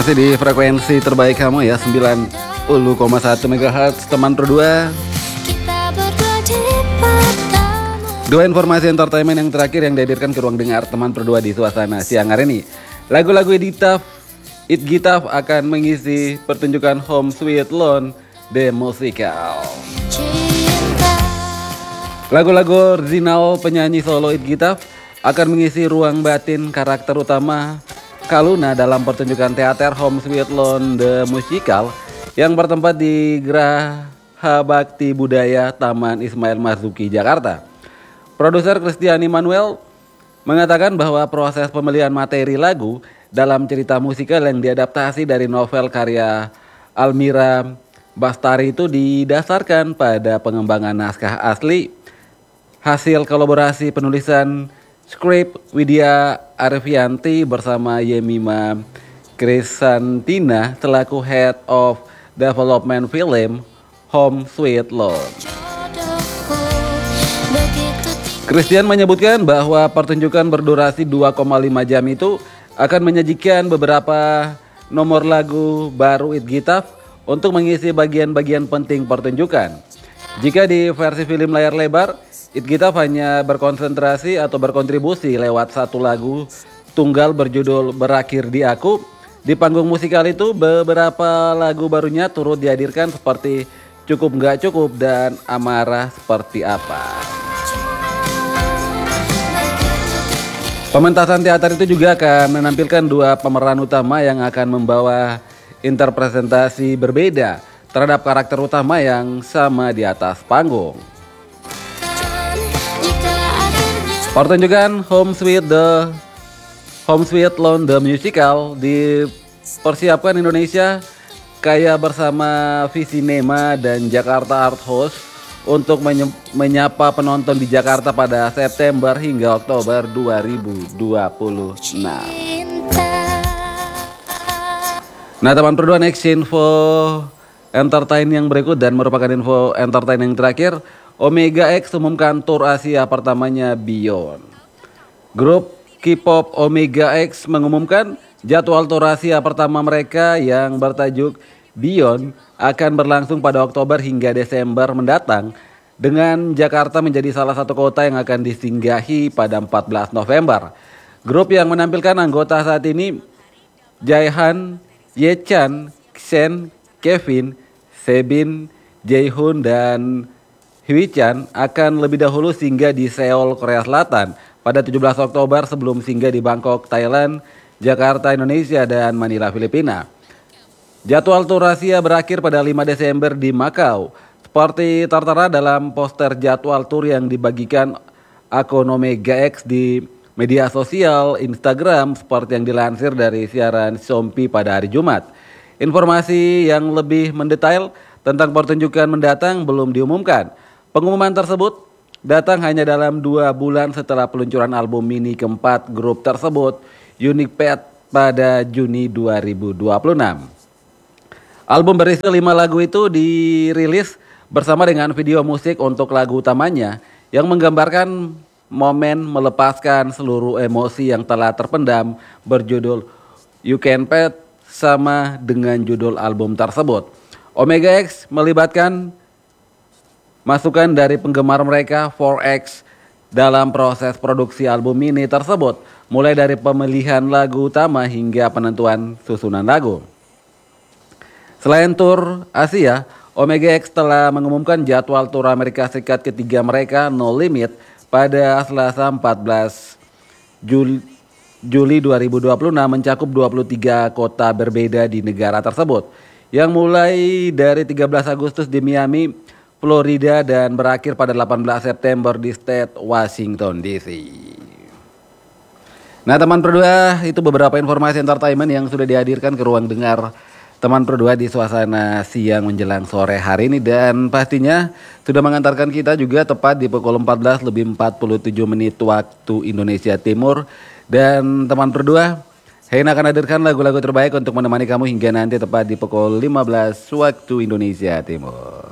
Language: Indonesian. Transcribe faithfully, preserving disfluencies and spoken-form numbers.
Masih di frekuensi terbaik kamu ya, sembilan puluh koma satu megahertz teman berdua. Dua informasi entertainment yang terakhir yang dihadirkan ke ruang dengar teman berdua di suasana siang hari ini. Lagu-lagu Editaf, It Gitaf akan mengisi pertunjukan Home Sweet Loan The Musical. Lagu-lagu original penyanyi solo It Gitaf akan mengisi ruang batin karakter utama Kaluna dalam pertunjukan teater Home Sweet Loan The Musical yang bertempat di Geraha Bakti Budaya Taman Ismail Marzuki, Jakarta. Produser Kristiani Manuel mengatakan bahwa proses pemilihan materi lagu dalam cerita musikal yang diadaptasi dari novel karya Almira Bastari itu didasarkan pada pengembangan naskah asli, hasil kolaborasi penulisan skrip Widya Arfianti bersama Yemima Krisantina selaku Head of Development Film Home Sweet Loan. Christian menyebutkan bahwa pertunjukan berdurasi dua koma lima jam itu akan menyajikan beberapa nomor lagu baru It Gitaf untuk mengisi bagian-bagian penting pertunjukan. Jika di versi film layar lebar, It Gitaf hanya berkonsentrasi atau berkontribusi lewat satu lagu tunggal berjudul Berakhir di Aku. Di panggung musikal itu beberapa lagu barunya turut dihadirkan seperti Cukup Nggak Cukup dan Amarah Seperti Apa. Pementasan teater itu juga akan menampilkan dua pemeran utama yang akan membawa interpretasi berbeda terhadap karakter utama yang sama di atas panggung. Pertunjukan Home Sweet The Home Sweet Loan The Musical dipersiapkan Indonesia Kaya bersama Visinema dan Jakarta Art House untuk menyapa penonton di Jakarta pada September hingga Oktober dua ribu dua puluh enam. Nah teman berdua, next info entertain yang berikut dan merupakan info entertain yang terakhir. Omega X umumkan tur Asia pertamanya Beyond. Grup K-pop Omega X mengumumkan jadwal tur Asia pertama mereka yang bertajuk Beyond akan berlangsung pada Oktober hingga Desember mendatang, dengan Jakarta menjadi salah satu kota yang akan disinggahi pada empat belas November. Grup yang menampilkan anggota saat ini Jaihan, Yechan, Xen, Kevin, Sebin, Jaehoon dan Hwi-chan akan lebih dahulu singgah di Seoul, Korea Selatan pada tujuh belas Oktober sebelum singgah di Bangkok, Thailand, Jakarta, Indonesia, dan Manila, Filipina. Jadwal tur Asia berakhir pada lima Desember di Macau. Seperti tertera dalam poster jadwal tur yang dibagikan akun Omega X di media sosial Instagram seperti yang dilansir dari siaran Shompi pada hari Jumat. Informasi yang lebih mendetail tentang pertunjukan mendatang belum diumumkan. Pengumuman tersebut datang hanya dalam dua bulan setelah peluncuran album mini keempat grup tersebut, Unique Path, pada Juni dua ribu dua puluh enam. Album berisi lima lagu itu dirilis bersama dengan video musik untuk lagu utamanya yang menggambarkan momen melepaskan seluruh emosi yang telah terpendam berjudul You Can Path sama dengan judul album tersebut. Omega X melibatkan masukan dari penggemar mereka four X dalam proses produksi album mini tersebut, mulai dari pemilihan lagu utama hingga penentuan susunan lagu. Selain tur Asia, Omega X telah mengumumkan jadwal tur Amerika Serikat ketiga mereka, No Limit, pada Selasa empat belas Juli dua ribu dua puluh enam mencakup dua puluh tiga kota berbeda di negara tersebut, yang mulai dari tiga belas Agustus di Miami, Florida, dan berakhir pada delapan belas September di State Washington D C. Nah teman berdua, itu beberapa informasi entertainment yang sudah dihadirkan ke ruang dengar teman berdua di suasana siang menjelang sore hari ini, dan pastinya sudah mengantarkan kita juga tepat di pukul empat belas lebih empat puluh tujuh menit waktu Indonesia Timur. Dan teman berdua, Hein akan hadirkan lagu-lagu terbaik untuk menemani kamu hingga nanti tepat di pukul lima belas waktu Indonesia Timur.